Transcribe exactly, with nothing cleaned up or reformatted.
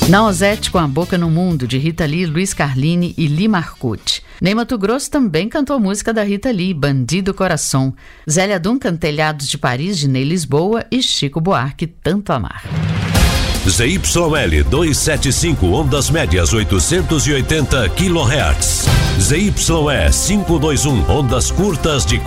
Nausete com a Boca no Mundo, de Rita Lee, Luiz Carlini e Li Marcucci. Ney Matogrosso também cantou a música da Rita Lee, Bandido Coração. Zélia Duncan, Telhados de Paris, de Ney Lisboa e Chico Buarque, Tanto Amar. Z Y L duzentos e setenta e cinco, ondas médias oitocentos e oitenta quilohertz. Z Y E quinhentos e vinte e um, ondas curtas de